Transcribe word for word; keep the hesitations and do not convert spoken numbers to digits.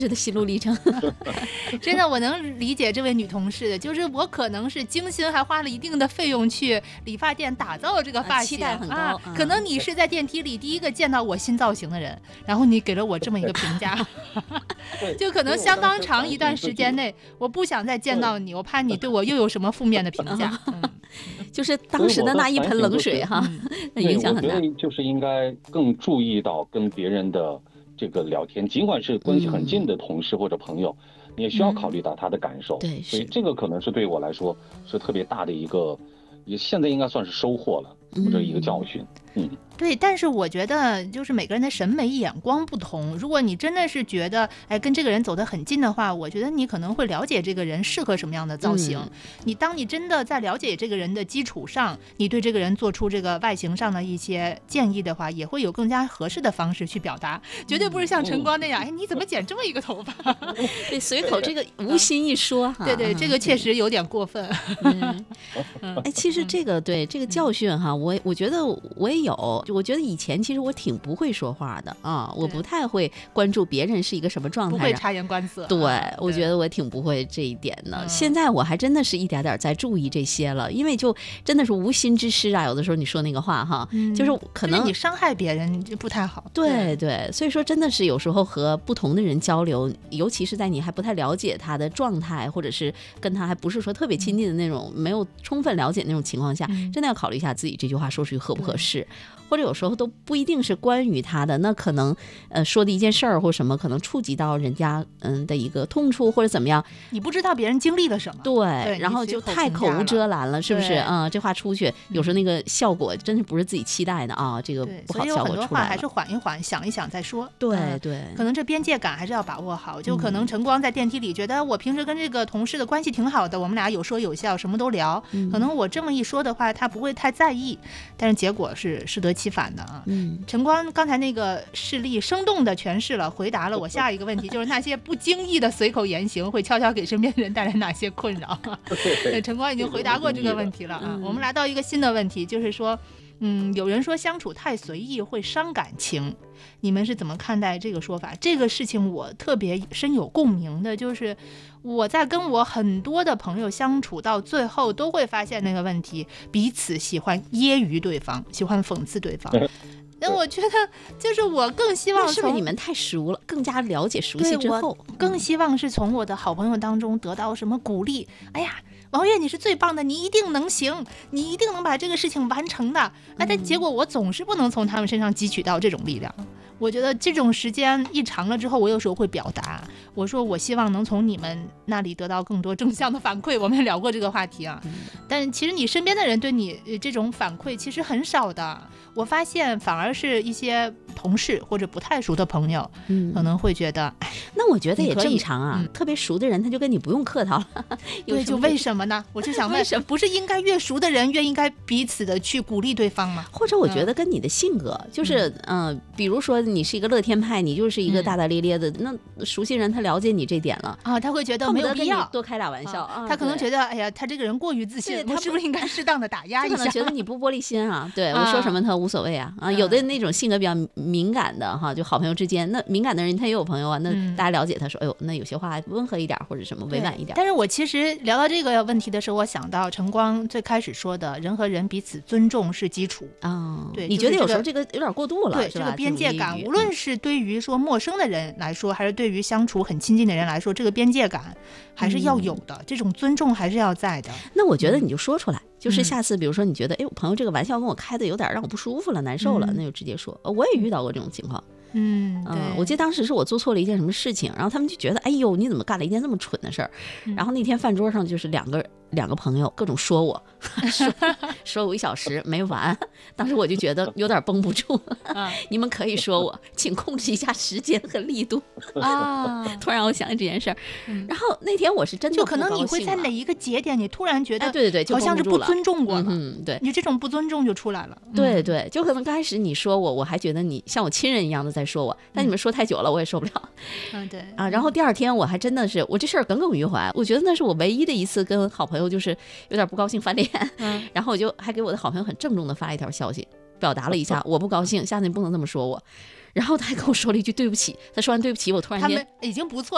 的心路历程。 真的我能理解这位女同事的，就是我可能是精心还花了一定的费用去理发店打造这个发型， 啊、期待很高、 啊嗯、 可能你是在电梯里第一个见到我新造型的人，然后你给了我这么一个评价就可能相当长一段时间内我不想再见到你，我怕你对我又有什么负面的评价、嗯、 就是当时的那一盆冷水哈、嗯，那影响很大。 我觉得就是应该更注意到跟别人的这个聊天，尽管是关系很近的同事或者朋友、嗯、你也需要考虑到他的感受、嗯、对，所以这个可能是对我来说是特别大的一个，也现在应该算是收获了，或者一个教训。嗯， 对，但是我觉得就是每个人的审美眼光不同，如果你真的是觉得哎跟这个人走得很近的话，我觉得你可能会了解这个人适合什么样的造型、嗯、你当你真的在了解这个人的基础上，你对这个人做出这个外形上的一些建议的话，也会有更加合适的方式去表达，绝对不是像晨光那样、嗯、哎你怎么剪这么一个头发对，随口这个无心一说哈、啊， 对对，这个确实有点过分。 嗯嗯、哎，其实这个对这个教训哈，我我觉得我也有，就我觉得以前其实我挺不会说话的啊，我不太会关注别人是一个什么状态， 不会察言观色。 对，我觉得我挺不会这一点的、嗯。现在我还真的是一点点在注意这些了，因为就真的是无心之失啊。有的时候你说那个话哈，嗯、就是可能、 就是、你伤害别人就不太好。 对 对, 对，所以说真的是有时候和不同的人交流，尤其是在你还不太了解他的状态，或者是跟他还不是说特别亲近的那种、嗯、没有充分了解那种情况下、嗯，真的要考虑一下自己这句话说出去合不合适。或者有时候都不一定是关于他的，那可能呃说的一件事儿或什么，可能触及到人家嗯的一个痛处或者怎么样， 你不知道别人经历了什么， 对, 对，然后就太口无遮拦了，是不是？嗯，这话出去有时候那个效果真是不是自己期待的啊，这个不好效果出来了。所以有很多话还是缓一缓，想一想再说。 对、嗯、对， 可能这边界感还是要把握好。就可能晨光在电梯里觉得我平时跟这个同事的关系挺好的，我们俩有说有笑，什么都聊、嗯、可能我这么一说的话他不会太在意，但是结果是适得其反的啊。嗯，晨光刚才那个事例生动的诠释了，回答了我下一个问题，就是那些不经意的随口言行会悄悄给身边人带来哪些困扰。晨光已经回答过这个问题了啊。我们来到一个新的问题，就是说嗯，有人说相处太随意会伤感情，你们是怎么看待这个说法？这个事情我特别深有共鸣的，就是我在跟我很多的朋友相处到最后都会发现那个问题，彼此喜欢揶揄对方，喜欢讽刺对方。但我觉得就是我更希望是不是你们太熟了，更加了解熟悉之后， 更希望是从我的好朋友当中得到什么鼓励。哎呀，王悦你是最棒的，你一定能行，你一定能把这个事情完成的。哎，但结果我总是不能从他们身上汲取到这种力量。我觉得这种时间一长了之后，我有时候会表达，我说我希望能从你们那里得到更多正向的反馈。我们也聊过这个话题啊，但其实你身边的人对你这种反馈其实很少的。我发现反而是一些同事或者不太熟的朋友、嗯、可能会觉得哎， 那我觉得也正常啊、嗯、特别熟的人他就跟你不用客套了。 对，就为什么呢？我就想问，不是应该越熟的人越应该彼此的去鼓励对方吗？ 或者我觉得跟你的性格、嗯、就是嗯、呃，比如说你是一个乐天派，你就是一个大大咧咧的、嗯、那熟悉人他了解你这点了啊，他会觉得没有必要多开俩玩笑、啊啊、他可能觉得哎呀他这个人过于自信，我是不是应该适当的打压一下？ 他可能觉得你不玻璃心啊，对、啊、我说什么他无所谓啊啊，有的那种性格比较敏感的哈，就好朋友之间，那敏感的人他也有朋友啊，那大家了解他说、嗯、哎呦，那有些话温和一点或者什么委婉一点。 但是我其实聊到这个问题的时候，我想到晨光最开始说的人和人彼此尊重是基础啊、 哦，对，你觉得有时候这个有点过度了， 对，这个边界感，无论是对于说陌生的人来说，还是对于相处很亲近的人来说，这个边界感还是要有的、嗯、这种尊重还是要在的。 那我觉得你就说出来、嗯，就是下次比如说你觉得哎，我朋友这个玩笑跟我开的有点让我不舒服了，难受了、嗯、那就直接说。我也遇到过这种情况。 嗯， 对、呃，我记得当时是我做错了一件什么事情，然后他们就觉得哎呦你怎么干了一件这么蠢的事儿、嗯、然后那天饭桌上就是两个两个朋友各种说我说, 说我一小时没完，当时我就觉得有点绷不住、啊、你们可以说我请控制一下时间和力度啊！突然我想起这件事儿、嗯、然后那天我是真的就可能你会在哪一个节点你突然觉得、哎、 对对对， 好像是不尊重过了， 嗯，对， 你这种不尊重就出来了、嗯、 对对，就可能刚开始你说我我还觉得你像我亲人一样的在说我，但你们说太久了我也受不了， 嗯，对啊，然后第二天我还真的是我这事儿耿耿于怀，我觉得那是我唯一的一次跟好朋友就是有点不高兴翻脸、嗯、然后我就还给我的好朋友很郑重的发了一条消息，表达了一下我不高兴，下次你不能这么说我，然后他还跟我说了一句对不起，他说完对不起我突然间他们已经不错